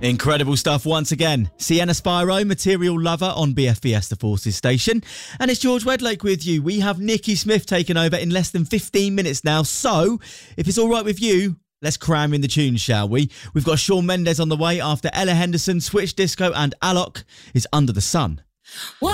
Incredible stuff once again. Sienna Spyro, Material Lover on BFBS The Forces station. And it's George Wedlake with you. We have Nikki Smith taking over in less than 15 minutes now. So, if it's all right with you, let's cram in the tunes, shall we? We've got Shawn Mendes on the way after Ella Henderson, Switch Disco and Alok is Under the Sun.